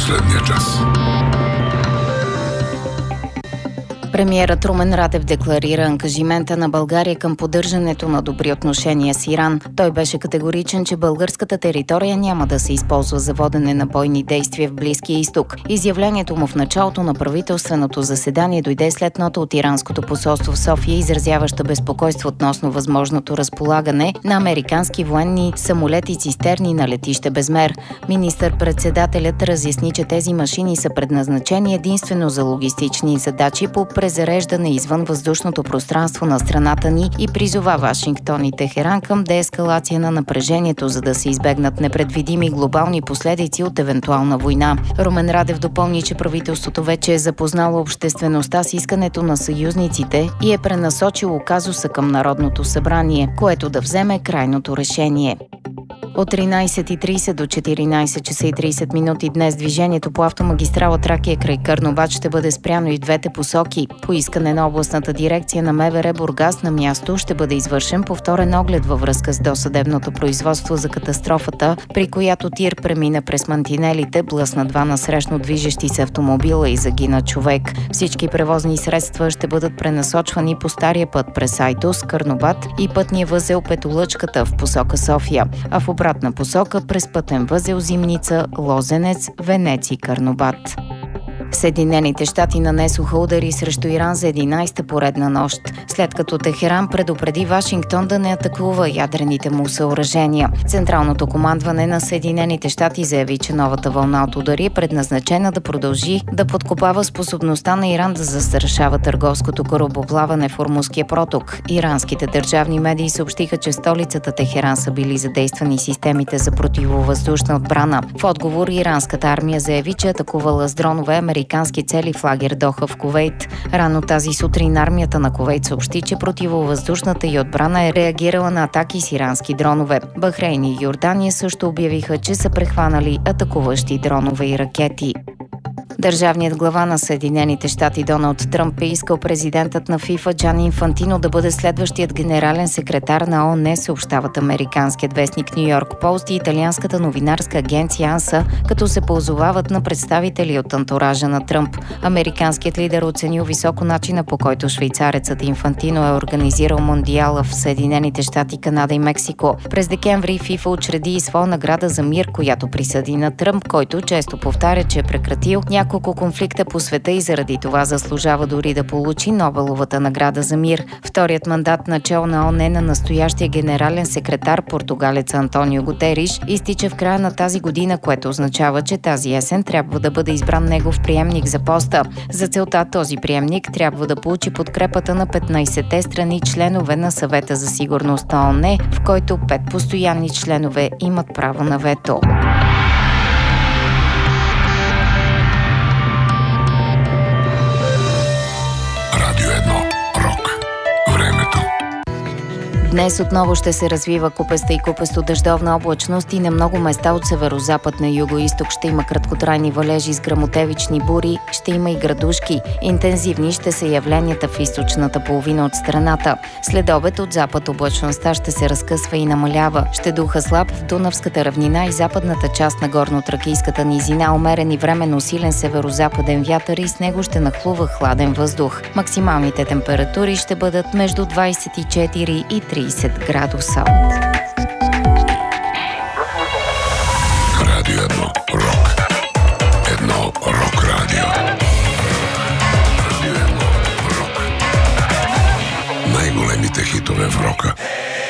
последния час. Премиерът Румен Радев декларира ангажимента на България към поддържането на добри отношения с Иран. Той беше категоричен, че българската територия няма да се използва за водене на бойни действия в Близкия изток. Изявлението му в началото на правителственото заседание дойде след нота от иранското посолство в София, изразяваща безпокойство относно възможното разполагане на американски военни самолети цистерни на летище Безмер. Министър-председателят разясни, че тези машини са предназначени единствено за логистични задачи по презареждане извън въздушното пространство на страната ни и призова Вашингтон и Техеран към деескалация на напрежението, за да се избегнат непредвидими глобални последици от евентуална война. Румен Радев допълни, че правителството вече е запознало обществеността с искането на съюзниците и е пренасочило казуса към Народното събрание, което да вземе крайното решение. От 13:30 до 14 часа и 30 минути днес движението по автомагистрала Тракия край Карнобат ще бъде спряно и в двете посоки. По искане на областната дирекция на МВР Бургас на място ще бъде извършен повторен оглед във връзка с досъдебното производство за катастрофата, при която тир премина през мантинелите, блъсна два насрещно движещи се автомобила и загина човек. Всички превозни средства ще бъдат пренасочвани по стария път през Айтос, Карнобат и пътния възел Петолъчката в посока София, а в обратна посока през пътен възел Зимница, Лозенец, Венец и Карнобат. Съединените щати нанесоха удари срещу Иран за 11-та поредна нощ, след като Техеран предупреди Вашингтон да не атакува ядрените му съоръжения. Централното командване на Съединените щати заяви, че новата вълна от удари е предназначена да продължи да подкопава способността на Иран да застрашава търговското корабоплаване в Ормузския проток. Иранските държавни медии съобщиха, че в столицата Техеран са били задействани системите за противовъздушна отбрана. В отговор иранската армия заяви, че атакувала с дронове американски цели в лагер Доха в Кувейт. Рано тази сутрин армията на Кувейт съобщи, че противовъздушната й отбрана е реагирала на атаки с ирански дронове. Бахрейн и Йордания също обявиха, че са прехванали атакуващи дронове и ракети. Държавният глава на Съединените щати Доналд Тръмп е искал президентът на ФИФА Джани Инфантино да бъде следващият генерален секретар на ООН, съобщават американският вестник Ню Йорк Пост и италианската новинарска агенция АНСА, като се позовават на представители от антуража на Тръмп. Американският лидер оценил високо начина, по който швейцарецът Инфантино е организирал Мондиала в Съединените щати, Канада и Мексико. През декември ФИФА учреди и своя награда за мир, която присъди на Тръмп, който често повтаря, че е прекратил няколко конфликта по света и заради това заслужава дори да получи Нобеловата награда за мир. Вторият мандат начало на ООН на настоящия генерален секретар, португалец Антонио Гутериш, изтича в края на тази година, което означава, че тази есен трябва да бъде избран негов приемник за поста. За целта този приемник трябва да получи подкрепата на 15-те страни членове на Съвета за сигурност на ООН, в който 5 постоянни членове имат право на вето. Днес отново ще се развива купеста и купесто-дъждовна облачност и на много места от северозапад на югоизток ще има краткотрайни валежи с гръмотевични бури, ще има и градушки. Интензивни ще са явленията в източната половина от страната. След обед от запад облачността ще се разкъсва и намалява. Ще духа слаб в Дунавската равнина и западната част на горно-тракийската низина, умерен и временно силен северозападен вятър и с него ще нахлува хладен въздух. Максималните температури ще бъдат между 24 и 30 градуса. Радио 1 Рок. Едно рок радио. Радио 1 Рок. Най-големите хитове в рока.